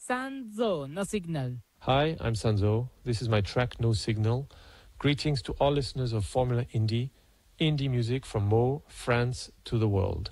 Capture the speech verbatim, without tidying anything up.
Sanzo, No Signal. Hi, I'm Sanzo. This is my track No Signal. Greetings to all listeners of Formula Indie, indie music from Meaux, France to the world.